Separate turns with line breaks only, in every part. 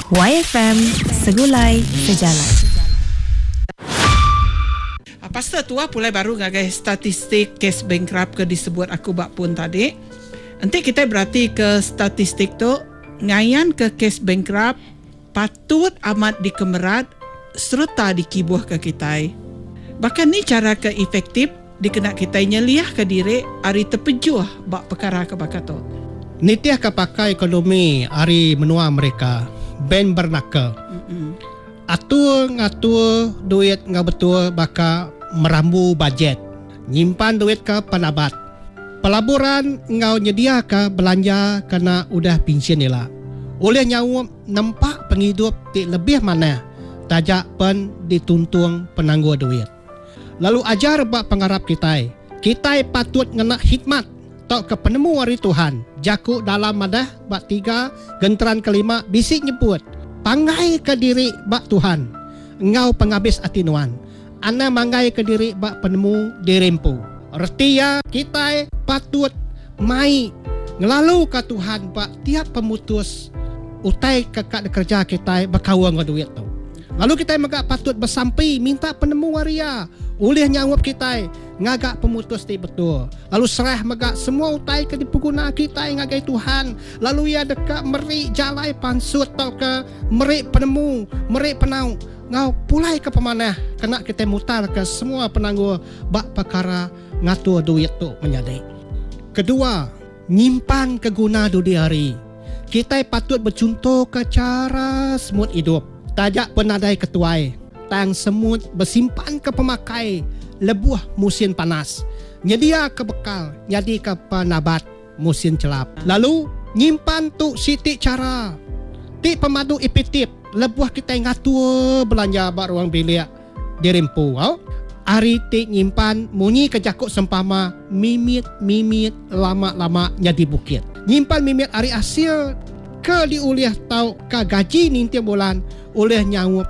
YFM, segulai sejalan.
Pasal tu pulai baru ngagai statistik kes bankrupt ke disebut aku bak pun tadi. Nanti kita berarti ke statistik tu ngayan ke kes bankrupt patut amat dikemerat serta dikibuh ke kita. Bahkan ni cara ke efektif dikena kita nyeliah ke diri ari terpejuh bak perkara ke bakat tu.
Nitiah ke pakai ekonomi ari menua mereka ben bernaka. Atur ngatur duit ngah betul baka merambu bajet. Nyimpan duit ke penabat. Pelaburan ngau nyedia ke belanja kena udah pension nila. Oleh nyawa nampak penghidup ti lebih mana tajak pen dituntung penangguh duit. Lalu ajar bak pengharap kita patut ngena hikmat tok ke penemu hari Tuhan. Jaku dalam madah bak 3 genteran kelima bisik nyebut pangai ke diri bak Tuhan ngau penghabis atinuan. Ana mangai ke diri bak penemu dirempu. Artinya kita patut mai ngelalu ke Tuhan bak tiap pemutus utai kakak kerja kita berkawang ke duit tu. Lalu kita magak patut bersampai minta penemu waria. Oleh nyawab kita ngagak pemutus ti betul. Lalu serah magak semua utai ke dipeguna kita ngagai Tuhan. Lalu ia dekat meri jalai pansut tau ke meri penemu, meri penau. Ngau pulai ke pemanah kena kita mutar ke semua penangguh bak perkara ngatur duit tu menyadai. Kedua, nyimpan ke guna dudi hari. Kita patut bercontoh ke cara semut hidup. Tajak penadai ketuai. Tang semut bersimpan ke pemakai lebuh musim panas. Nyedia ke bekal, jadi ke penabat musim celap. Lalu nyimpan tu siti cara. Ti pemadu ipitip lebuh kita ngatur belanja bak ruang bilik dirempu. Ari ti nyimpan munyi ke jakuk sempama mimit lama-lama jadi bukit. Nyimpan mimit ari hasil ke diuliah tau ke gaji ninti bulan oleh nyawup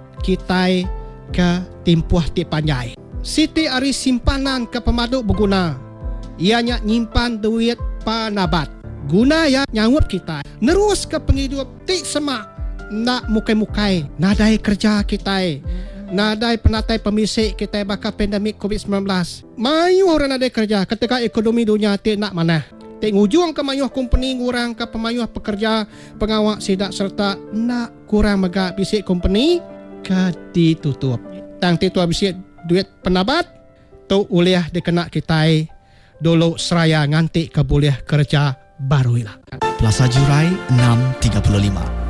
kita ke timpuh ti panjai. Siti ari simpanan ke pemadu berguna. Ianya nyimpan duit penabat. Guna ya nyawup kita. Nerus ke penghidup ti semak nak mukai-mukai nadai kerja kita. Nadai penatai pemisik kita bakal pandemik COVID-19. Mayu orang nadai kerja ketika ekonomi dunia ti nak mana. Ti ngujung ke mayuh company ngurang ke pemayuh pekerja pengawak sidak serta nak kurang megak bisik company ke ditutup. Tang titua bisik duit penabat tu uliah dikena kita dulu seraya nganti ke boleh kerja baru ilah.
Plaza Jurai 635.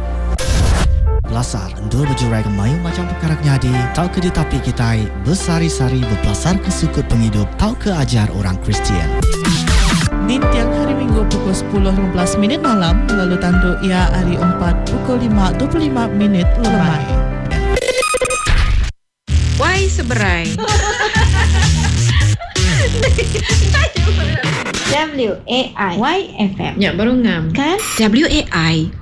Belasar endul berjurai ke mayu macam perkara nyadi. Tau ke di tapi kita bersari-sari berpelasar ke sukut penghidup. Tau ke ajar orang Kristian.
Di tiap hari Minggu pukul 10.15 malam. Lalu tanduk ia hari 4 pukul 5.25 lemai.
Why seberai?
WAI YFM.
Ya baru ngam
Kan?
WAI